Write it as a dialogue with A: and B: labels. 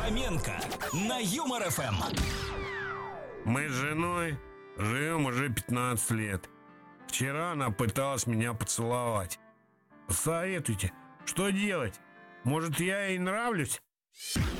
A: Фоменко на Юмор ФМ.
B: Мы с женой живем уже 15 лет. Вчера она пыталась меня поцеловать. Советуйте, что делать? Может, я ей нравлюсь?